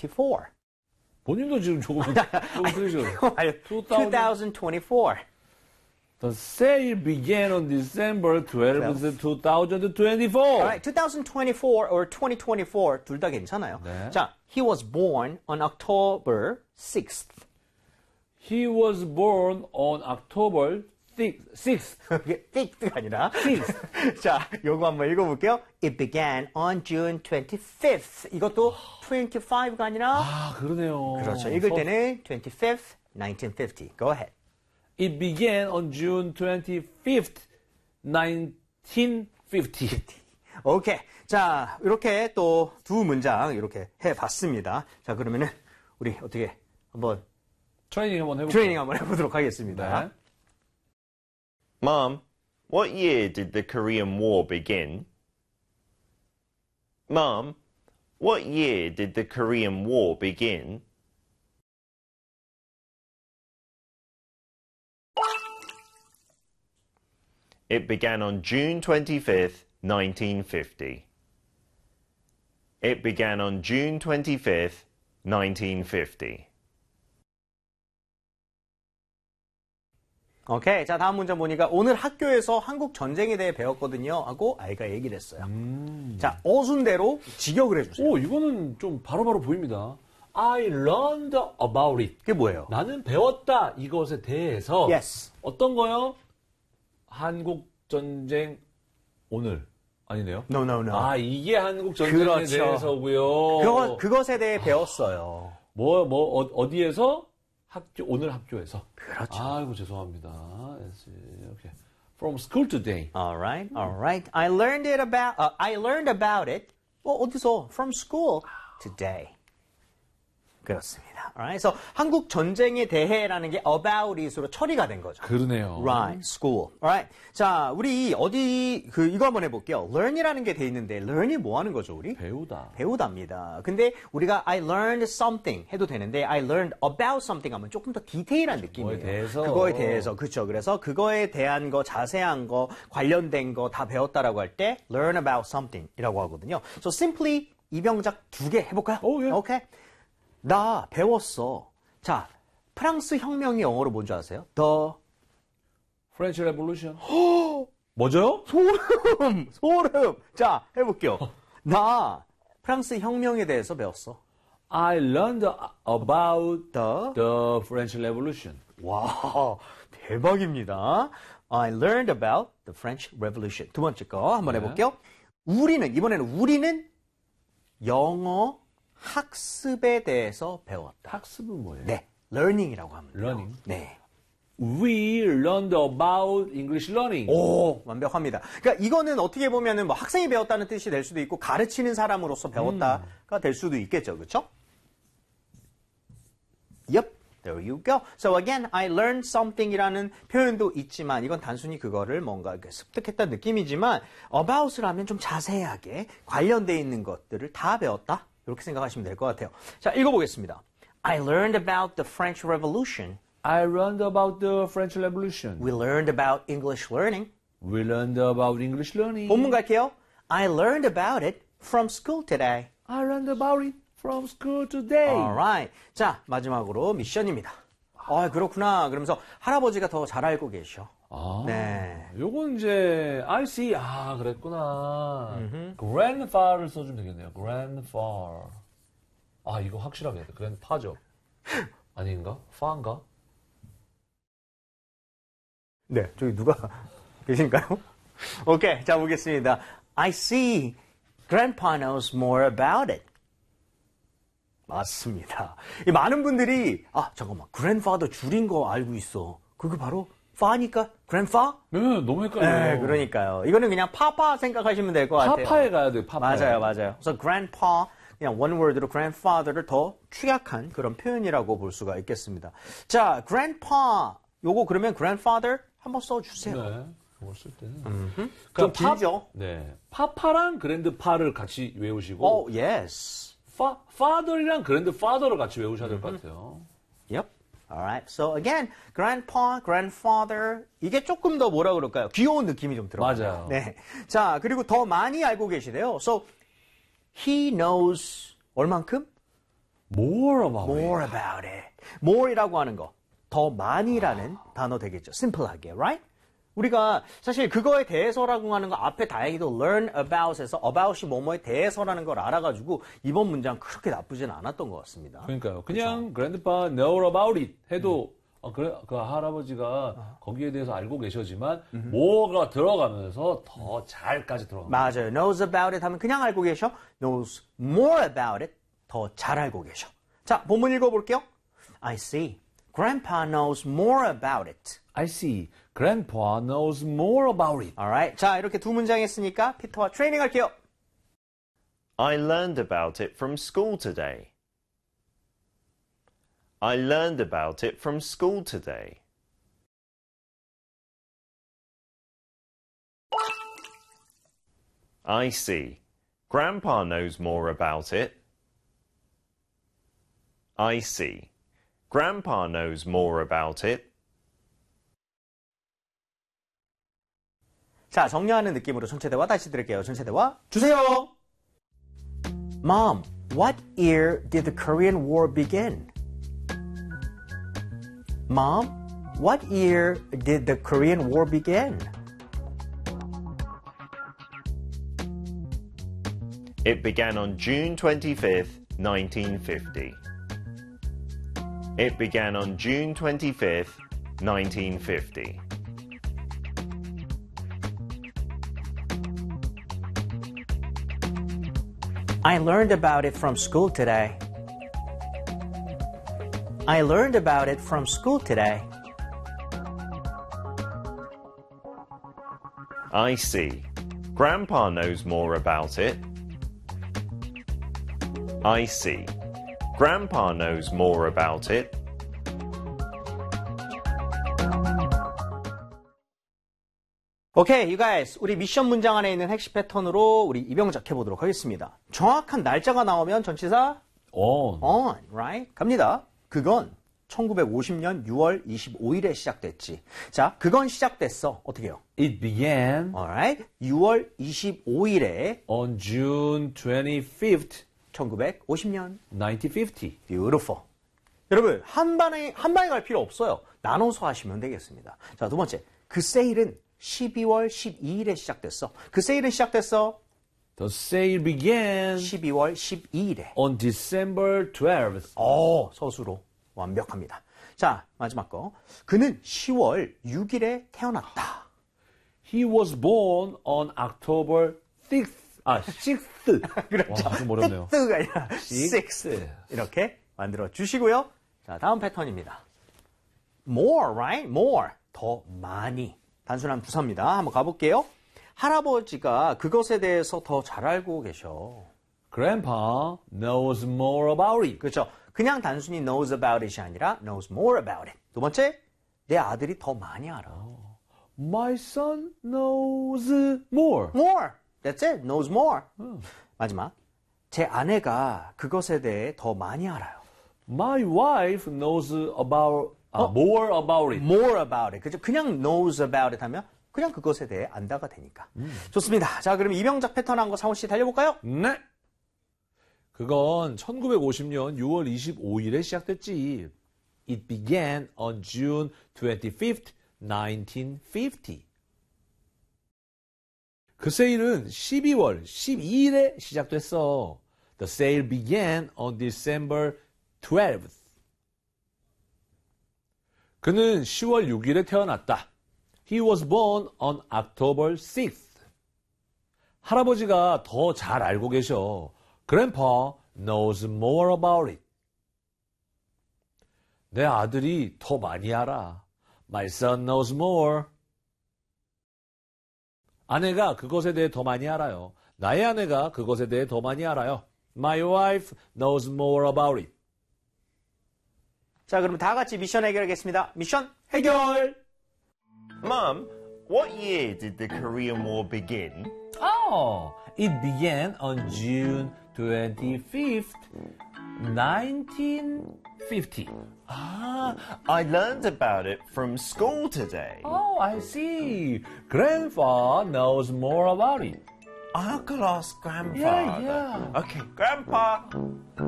2024. 본인도 지금 조금 들으시죠. 2024. The sale began on December 12th, 2024. Alright, 2024 or 2024 둘 다 괜찮아요. 네. 자, he was born on October 6th. He was born on October 6th. 이게 6th가 아니라 6th. 자, 요거 한번 읽어볼게요. It began on June 25th. 이것도 25가 아니라 아, 그러네요. 그렇죠. 읽을 때는 25th, 1950. Go ahead. It began on June 25th, 1950. 오케이. 자, 이렇게 또 두 문장 이렇게 해봤습니다. 자, 그러면은 우리 어떻게 한번 트레이닝 한번 해볼게요. 트레이닝 한번 해보도록 하겠습니다. 네. Mom, what year did the Korean War begin? Mom, what year did the Korean War begin? It began on June 25th, 1950. It began on June 25th, 1950. 오케이. 자, 다음 문장 보니까 오늘 학교에서 한국 전쟁에 대해 배웠거든요. 하고 아이가 얘기를 했어요. 자, 어순대로 직역을 해주세요. 오, 이거는 좀 바로바로 보입니다. I learned about it. 그게 뭐예요? 나는 배웠다. 이것에 대해서. Yes. 어떤 거요? 한국 전쟁 오늘. 아니네요. No, no, no. 아, 이게 한국 전쟁에 그렇죠. 대해서고요. 그것에 대해 배웠어요. 어디에서? 오늘 학교에서. 그렇죠. 아이고, 죄송합니다. 오케이. From school today. All right, all right. I learned about it. 어디서? From school today. 그렇습니다. Alright, so 한국 전쟁에 대해라는 게 about it으로 처리가 된 거죠. 그러네요. Right, school. Alright. 자, 우리 이거 한번 해볼게요. learn이라는 게 돼 있는데, learn이 뭐 하는 거죠, 우리? 배우다입니다. 근데 우리가 I learned something 해도 되는데, I learned about something 하면 조금 더 디테일한 느낌이에요. 그거에 대해서. 그렇죠. 그래서 그거에 대한 거, 자세한 거, 관련된 거 다 배웠다라고 할 때, learn about something 이라고 하거든요. So simply 이 병작 두 개 해볼까요? 예. 오케이. 나 배웠어. 자, 프랑스 혁명이 영어로 뭔지 아세요? The French Revolution. 뭐죠? 소름. 자, 해볼게요. 나 프랑스 혁명에 대해서 배웠어. I learned about The French Revolution. 와, 대박입니다. I learned about the French Revolution. 두 번째 거 한번 해볼게요. 이번에는 우리는 영어 학습에 대해서 배웠다. 학습은 뭐예요? 네, learning이라고 합니다. Learning. 네. We learned about English learning. 오, 완벽합니다. 그러니까 이거는 어떻게 보면은 뭐 학생이 배웠다는 뜻이 될 수도 있고 가르치는 사람으로서 배웠다가 될 수도 있겠죠. 그렇죠? Yep. There you go. So again, I learned something이라는 표현도 있지만 이건 단순히 그거를 뭔가 습득했다는 느낌이지만 about을 하면 좀 자세하게 관련되어 있는 것들을 다 배웠다. 이렇게 생각하시면 될 것 같아요. 자, 읽어보겠습니다. I learned about the French Revolution. I learned about the French Revolution. We learned about English learning. We learned about English learning. 본문 갈게요. I learned about it from school today. I learned about it from school today. Alright. 자, 마지막으로 미션입니다. 아, 그렇구나. 그러면서 할아버지가 더 잘 알고 계셔. 아, 네. 요건 이제 I see. 아, 그랬구나. grandfather를 써주면 되겠네요. grandfather. 아, 이거 확실하게 해야 돼. grandpa죠. 아닌가? fa인가? 네, 저기 누가 계신가요? 오케이, 자, 보겠습니다. I see. Grandpa knows more about it. 맞습니다. 이 많은 분들이 잠깐만, grandfather 줄인 거 알고 있어. 그게 바로 파니까 grandpa? 네, 너무 헷갈려요. 네, 그러니까요. 이거는 그냥 파파 생각하시면 될 것 같아요. 파파에 가야 돼요. 파파에. 맞아요. 그래서 grandpa 그냥 one word로 grandfather를 더 축약한 그런 표현이라고 볼 수가 있겠습니다. 자, grandpa 요거 그러면 grandfather 한번 써주세요. 네, 그걸 쓸 때는 좀 길죠? 네, 파파랑 그랜드파를 같이 외우시고, yes. father이랑 grandfather를 같이 외우셔야 될 것 같아요. Yep. Alright. So again, grandpa, grandfather 이게 조금 더 뭐라 그럴까요? 귀여운 느낌이 좀 들어요. 맞아요. 네. 자, 그리고 더 많이 알고 계시대요. So he knows 얼만큼? More about it. More about it. More이라고 하는 거. 더 많이라는 단어 되겠죠. 심플하게, right? 우리가 사실 그거에 대해서라고 하는 거 앞에 다행히도 learn about에서 about이 뭐뭐에 대해서라는 걸 알아가지고 이번 문장 그렇게 나쁘진 않았던 것 같습니다. 그러니까요. 그냥 grandpa know about it 해도 그래, 그 할아버지가 거기에 대해서 알고 계시지만 뭐가 들어가면서 더 잘까지 들어갑니다. 맞아요. knows about it 하면 그냥 알고 계셔. knows more about it. 더 잘 알고 계셔. 자, 본문 읽어볼게요. I see. Grandpa knows more about it. I see. Grandpa knows more about it. Alright. 자, 이렇게 두 문장 했으니까 피터와 트레이닝 할게요. I learned about it from school today. I learned about it from school today. I see. Grandpa knows more about it. I see. Grandpa knows more about it. 자, 정리하는 느낌으로 전체대화 다시 들을게요. 전체대화 주세요. Mom, what year did the Korean War begin? Mom, what year did the Korean War begin? It began on June 25th, 1950. It began on June 25th, 1950. I learned about it from school today. I learned about it from school today. I see. Grandpa knows more about it. I see. Grandpa knows more about it. 오케이, you guys. 우리 미션 문장 안에 있는 핵심 패턴으로 우리 입영작 해보도록 하겠습니다. 정확한 날짜가 나오면 전치사 on, right? 갑니다. 그건 1950년 6월 25일에 시작됐지. 자, 그건 시작됐어. 어떻게 해요? It began Alright. 6월 25일에 on June 25th, 1950년. 1950. Beautiful. 여러분, 한 방에 갈 필요 없어요. 나눠서 하시면 되겠습니다. 자, 두 번째. 그 세일은 12월 12일에 시작됐어. 그 세일은 시작됐어. The sale began 12월 12일에. on December 12th. 서술로 완벽합니다. 자, 마지막 거. 그는 10월 6일에 태어났다. He was born on October 6th. 6th. 그렇죠. 와, 좀 어렵네요. 6가 아니라 6. 이렇게 만들어 주시고요. 자, 다음 패턴입니다. More, right? More. 더 많이. 단순한 부사입니다. 한번 가볼게요. 할아버지가 그것에 대해서 더 잘 알고 계셔. Grandpa knows more about it. 그렇죠. 그냥 단순히 knows about it이 아니라 knows more about it. 두 번째, 내 아들이 더 많이 알아. My son knows more. More. That's it. Knows more. 마지막, 제 아내가 그것에 대해 더 많이 알아요. My wife knows about more about it. More about it. 그죠? 그냥 knows about it 하면 그냥 그것에 대해 안다가 되니까. 좋습니다. 자, 그럼 이명작 패턴 한 거 상훈 씨 달려볼까요? 네. 그건 1950년 6월 25일에 시작됐지. It began on June 25th, 1950. 그 세일은 12월 12일에 시작됐어. The sale began on December 12th. 그는 10월 6일에 태어났다. He was born on October 6th. 할아버지가 더 잘 알고 계셔. Grandpa knows more about it. 내 아들이 더 많이 알아. My son knows more. 아내가 그것에 대해 더 많이 알아요. 나의 아내가 그것에 대해 더 많이 알아요. My wife knows more about it. 자, 그럼 다 같이 미션 해결하겠습니다. 미션 해결! Mum, what year did the Korean War begin? Oh, it began on June 25th, 1950. I learned about it from school today. Oh, I see. Grandpa knows more about it. I could ask Grandfather. Yeah. Okay, Grandpa.